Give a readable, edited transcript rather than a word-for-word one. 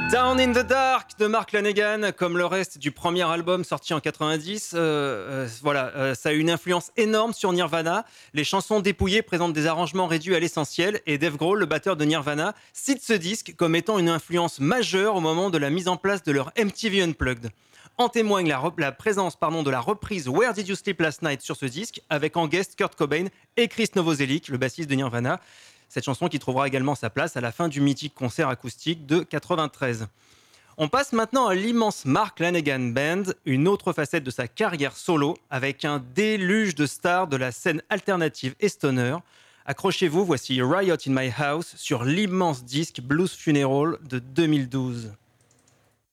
Down in the Dark de Mark Lanegan, comme le reste du premier album sorti en 90, ça a eu une influence énorme sur Nirvana. Les chansons dépouillées présentent des arrangements réduits à l'essentiel et Dave Grohl, le batteur de Nirvana, cite ce disque comme étant une influence majeure au moment de la mise en place de leur MTV Unplugged. En témoigne la présence de la reprise Where Did You Sleep Last Night sur ce disque, avec en guest Kurt Cobain et Chris Novoselic, le bassiste de Nirvana. Cette chanson qui trouvera également sa place à la fin du mythique concert acoustique de 93. On passe maintenant à l'immense Mark Lanegan Band, une autre facette de sa carrière solo, avec un déluge de stars de la scène alternative et stoner. Accrochez-vous, voici Riot in My House sur l'immense disque Blues Funeral de 2012.